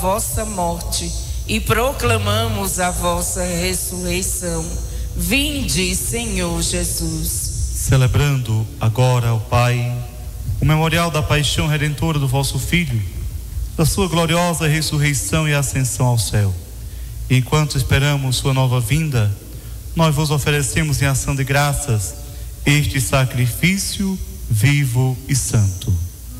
vossa morte e proclamamos a vossa ressurreição. Vinde, Senhor Jesus. Celebrando agora, ó Pai, o memorial da paixão redentora do vosso Filho, da sua gloriosa ressurreição e ascensão ao céu. E enquanto esperamos sua nova vinda, nós vos oferecemos em ação de graças este sacrifício vivo e santo.